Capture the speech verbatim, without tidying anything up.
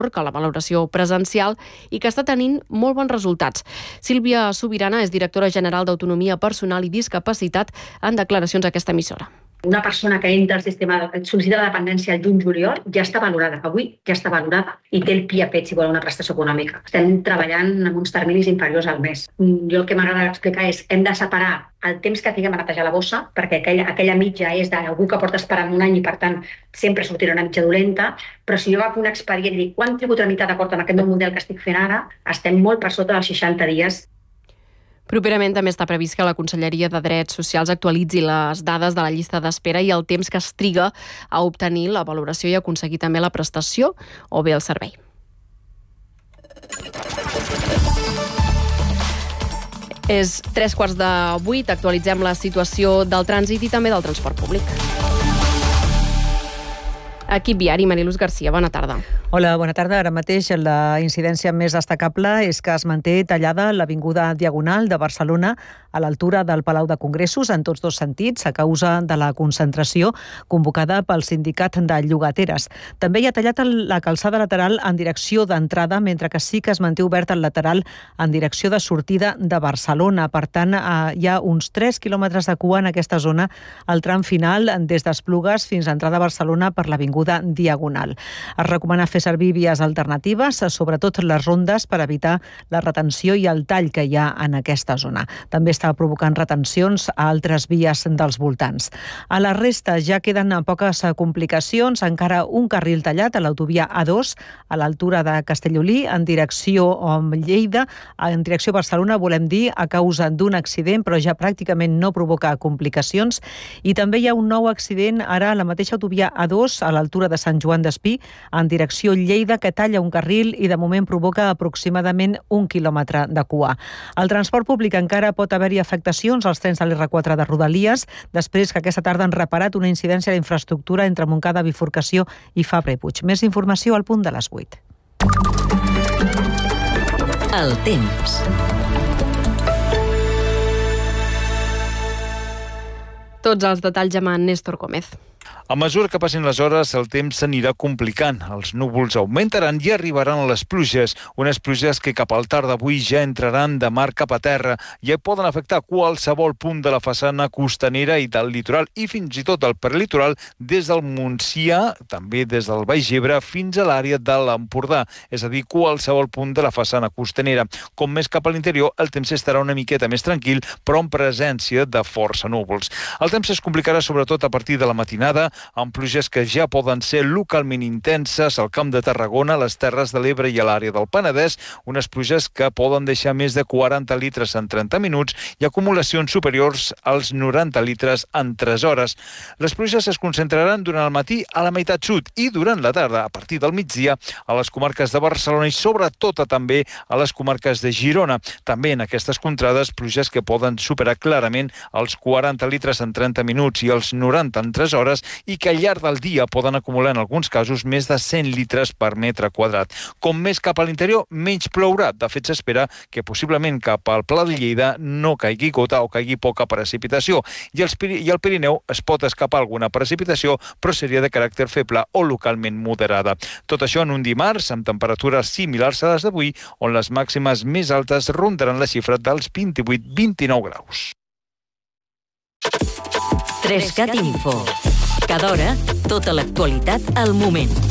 que la valoració presencial i que està tenint molt bons resultats. Sílvia Subirana és directora general d'Autonomia Personal i Discapacitat en declaracions a aquesta emissora. Una persona que entra al sistema sol·licita la dependència al juny-juliol ja està valorada. Avui ja està valorada i té el P I A P si vol una prestació econòmica. Estem treballant en uns terminis inferiors al mes. Jo el que m'agrada explicar és hem de separar el temps que tinguem a netejar la bossa, perquè aquella, aquella mitja és d'algú que porta esperant un any i per tant sempre sortirà una mitja dolenta, però si jo agafo un expedient i dic quant tribut tramitat d'acord amb aquest nou model que estic fent ara, estem molt per sota dels seixanta dies. Properament també està previst que la Conselleria de Drets Socials actualitzi les dades de la llista d'espera i el temps que es triga a obtenir la valoració i aconseguir també la prestació o bé el servei. És tres quarts de vuit, actualitzem la situació del trànsit i també del transport públic. Equip viari, Mariluz Garcia, bona tarda. Hola, bona tarda. Ara mateix la incidència més destacable és que es manté tallada l'avinguda Diagonal de Barcelona a l'altura del Palau de Congressos en tots dos sentits a causa de la concentració convocada pel sindicat de llogateres. També hi ha tallat la calçada lateral en direcció d'entrada, mentre que sí que es manté obert el lateral en direcció de sortida de Barcelona. Per tant, hi ha uns tres quilòmetres de cua en aquesta zona al tram final des d'Esplugues fins a entrada a Barcelona per l'avinguda Diagonal. Es recomana fer servir vies alternatives, sobretot les rondes, per evitar la retenció i el tall que hi ha en aquesta zona. També està provocant retencions a altres vies dels voltants. A la resta ja queden poques complicacions, encara un carril tallat a l'autovia A dos, a l'altura de Castellolí, en direcció Lleida, en direcció Barcelona, volem dir, a causa d'un accident, però ja pràcticament no provoca complicacions. I també hi ha un nou accident ara a la mateixa autovia A dos, a l'altura de Sant Joan d'Espí, en direcció Lleida, que talla un carril i de moment provoca aproximadament un quilòmetre de cua. Al transport públic encara pot haver-hi afectacions als trens de l'R quatre de Rodalies, després que aquesta tarda han reparat una incidència d'infraestructura entre Montcada, Bifurcació i Fabra i Puig. Més informació al punt de les vuit. El temps. Tots els detalls amb en Néstor Gómez. A mesura que passin les hores, el temps s'anirà complicant. Els núvols augmentaran i arribaran les pluges. Unes pluges que cap al tard d'avui ja entraran de mar cap a terra i poden afectar qualsevol punt de la façana costanera i del litoral i fins i tot el prelitoral des del Montsià, també des del Baix Ebre fins a l'àrea de l'Empordà, és a dir, qualsevol punt de la façana costanera. Com més cap a l'interior, el temps estarà una miqueta més tranquil, però en presència de força núvols. El temps es complicarà sobretot a partir de la matinada, amb pluges que ja poden ser localment intenses al Camp de Tarragona, a les Terres de l'Ebre i a l'àrea del Penedès, unes pluges que poden deixar més de quaranta litres en trenta minuts i acumulacions superiors als noranta litres en tres hores. Les pluges es concentraran durant el matí a la meitat sud i durant la tarda, a partir del migdia, a les comarques de Barcelona i sobretot també a les comarques de Girona. També en aquestes contrades, pluges que poden superar clarament els quaranta litres en trenta minuts i els noranta en tres hores i que al llarg del dia poden acumular en alguns casos més de cent litres per metre quadrat. Com més cap a l'interior, menys plourà. De fet, s'espera que possiblement cap al Pla de Lleida no caigui gota o caigui poca precipitació. I, els, I al Pirineu es pot escapar alguna precipitació, però seria de caràcter feble o localment moderada. Tot això en un dimarts, amb temperatures similars a les d'avui, on les màximes més altes rondaran la xifra dels vint-i-vuit a vint-i-nou graus. tres cat Info. Cada hora, tota l'actualitat al moment.